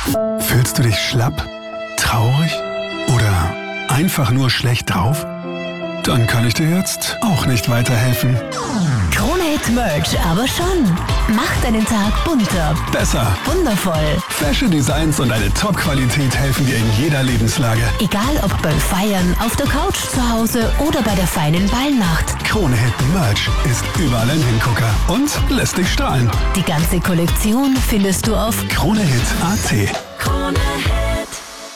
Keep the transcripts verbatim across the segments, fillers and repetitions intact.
Fühlst du dich schlapp, traurig oder einfach nur schlecht drauf? Dann kann ich dir jetzt auch nicht weiterhelfen. Krone-Hit Merch aber schon. Macht deinen Tag bunter, Besser. wundervoll. Fashion Designs und eine Top-Qualität helfen dir in jeder Lebenslage. Egal ob beim Feiern, auf der Couch zu Hause oder bei der feinen Ballnacht. Krone-Hit Merch ist überall ein Hingucker und lässt dich strahlen. Die ganze Kollektion findest du auf Krone-Hit Punkt at. Krone-Hit.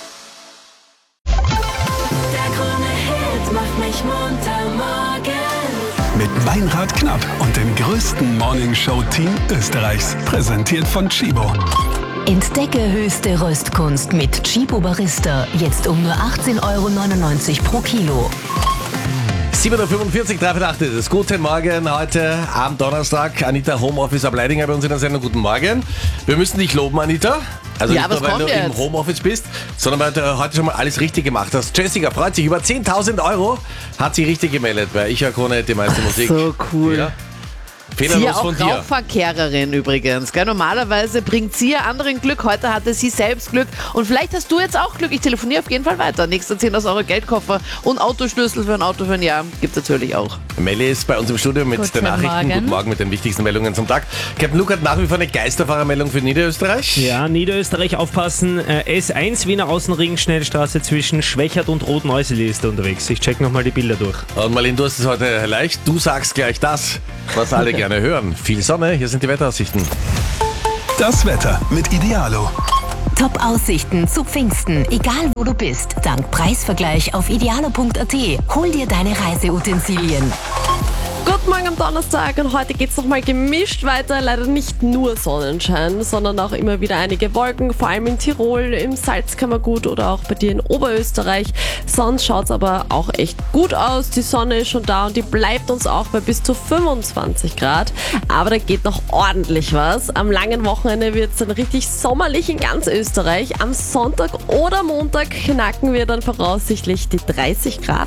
Der Krone-Hit macht mich munter morgens. Mit Meinrad Knapp und dem größten Morningshow-Team Österreichs. Präsentiert von Chibo. Entdecke höchste Röstkunst mit Chibo Barista. Jetzt um nur achtzehn Euro neunundneunzig pro Kilo. sieben Uhr fünfundvierzig, drei acht ist es. Guten Morgen, heute am Donnerstag. Anita Homeoffice ab Leidinger bei uns in der Sendung. Guten Morgen. Wir müssen dich loben, Anita. Also Ja, nicht nur, was weil du kommt im jetzt? Homeoffice bist, sondern weil du heute schon mal alles richtig gemacht hast. Jessica freut sich. Über zehntausend Euro hat sie richtig gemeldet bei Ich höre Krone, die meiste Musik. So cool. Ja. Sie Fehlerlos auch von dir. Rauchverkehrerin übrigens. Gell? Normalerweise bringt sie ja anderen Glück. Heute hatte sie selbst Glück. Und vielleicht hast du jetzt auch Glück. Ich telefoniere auf jeden Fall weiter. Nächster zehntausend Euro Geldkoffer und Autoschlüssel für ein Auto für ein Jahr. Gibt es natürlich auch. Melli ist bei uns im Studio mit Guten den Nachrichten. Morgen. Guten Morgen mit den wichtigsten Meldungen zum Tag. Captain Luke hat nach wie vor eine Geisterfahrermeldung für Niederösterreich. Ja, Niederösterreich aufpassen. Äh, S eins Wiener Außenring, Schnellstraße zwischen Schwächert und Rotneusel ist da unterwegs. Ich check nochmal die Bilder durch. Und Marlene, du hast es heute leicht. Du sagst gleich das, was alle gerne hören. Viel Sonne, hier sind die Wetteraussichten. Das Wetter mit Idealo. Top-Aussichten zu Pfingsten, egal wo du bist. Dank Preisvergleich auf idealo punkt at. Hol dir deine Reiseutensilien. Guten Morgen am Donnerstag und heute geht's nochmal gemischt weiter. Leider nicht nur Sonnenschein, sondern auch immer wieder einige Wolken, vor allem in Tirol, im Salzkammergut oder auch bei dir in Oberösterreich. Sonst schaut's aber auch echt gut aus. Die Sonne ist schon da und die bleibt uns auch bei bis zu fünfundzwanzig Grad. Aber da geht noch ordentlich was. Am langen Wochenende wird's dann richtig sommerlich in ganz Österreich. Am Sonntag oder Montag knacken wir dann voraussichtlich die dreißig Grad.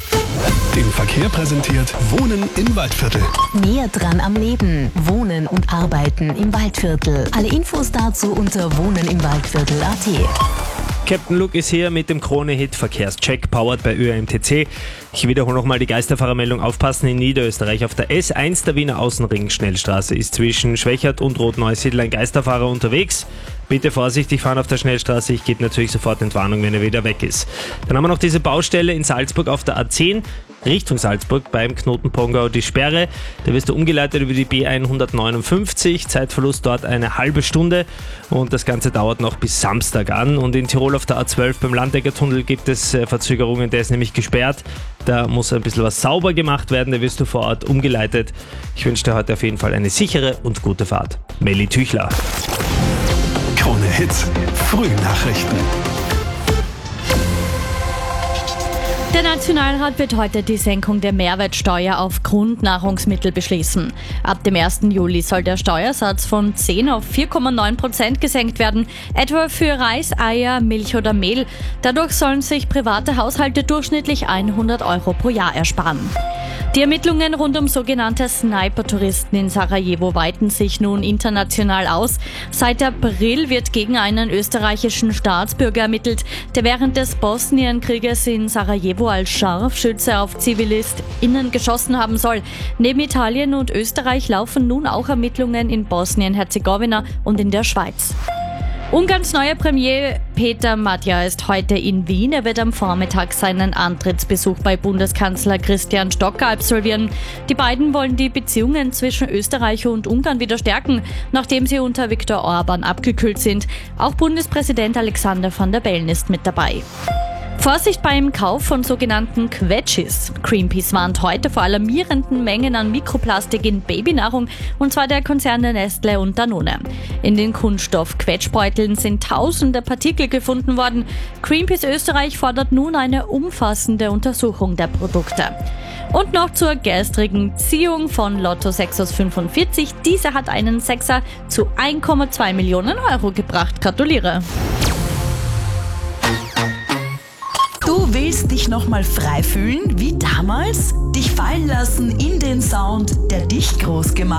Den Verkehr präsentiert Wohnen im Waldviertel. Näher dran am Leben. Wohnen und arbeiten im Waldviertel. Alle Infos dazu unter wohnen im Waldviertel punkt at. Captain Luke ist hier mit dem Krone-Hit Verkehrscheck, powered bei Ö M T C. Ich wiederhole nochmal die Geisterfahrermeldung. Aufpassen in Niederösterreich. Auf der S eins der Wiener Außenring Schnellstraße ist zwischen Schwächert und Rotneusel ein Geisterfahrer unterwegs. Bitte vorsichtig fahren auf der Schnellstraße. Ich gebe natürlich sofort Entwarnung, wenn er wieder weg ist. Dann haben wir noch diese Baustelle in Salzburg auf der A zehn. Richtung Salzburg beim Knoten Pongau die Sperre. Da wirst du umgeleitet über die B hundertneunundfünfzig. Zeitverlust dort eine halbe Stunde und das Ganze dauert noch bis Samstag an. Und in Tirol auf der A zwölf beim Landeckertunnel gibt es äh, Verzögerungen, der ist nämlich gesperrt. Da muss ein bisschen was sauber gemacht werden, da wirst du vor Ort umgeleitet. Ich wünsche dir heute auf jeden Fall eine sichere und gute Fahrt. Melli Tüchler. Krone Hits, Frühnachrichten. Der Nationalrat wird heute die Senkung der Mehrwertsteuer auf Grundnahrungsmittel beschließen. Ab dem ersten Juli soll der Steuersatz von zehn auf vier Komma neun Prozent gesenkt werden, etwa für Reis, Eier, Milch oder Mehl. Dadurch sollen sich private Haushalte durchschnittlich hundert Euro pro Jahr ersparen. Die Ermittlungen rund um sogenannte Sniper-Touristen in Sarajevo weiten sich nun international aus. Seit April wird gegen einen österreichischen Staatsbürger ermittelt, der während des Bosnienkrieges in Sarajevo als Scharfschütze auf ZivilistInnen geschossen haben soll. Neben Italien und Österreich laufen nun auch Ermittlungen in Bosnien-Herzegowina und in der Schweiz. Ungarns neuer Premier Peter Matja ist heute in Wien. Er wird am Vormittag seinen Antrittsbesuch bei Bundeskanzler Christian Stocker absolvieren. Die beiden wollen die Beziehungen zwischen Österreich und Ungarn wieder stärken, nachdem sie unter Viktor Orban abgekühlt sind. Auch Bundespräsident Alexander Van der Bellen ist mit dabei. Vorsicht beim Kauf von sogenannten Quetschis. Greenpeace warnt heute vor alarmierenden Mengen an Mikroplastik in Babynahrung, und zwar der Konzerne Nestle und Danone. In den Kunststoff-Quetschbeuteln sind tausende Partikel gefunden worden. Greenpeace Österreich fordert nun eine umfassende Untersuchung der Produkte. Und noch zur gestrigen Ziehung von Lotto sechs aus fünfundvierzig. Diese hat einen Sechser zu eins Komma zwei Millionen Euro gebracht. Gratuliere! Du willst dich nochmal frei fühlen, wie damals? Dich fallen lassen in den Sound, der dich groß gemacht hat.